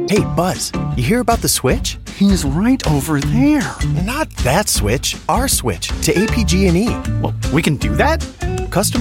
Hey, Buzz, you hear about the switch? He's right over there. Not that switch, our switch to APG&E. Well, we can do that? Customers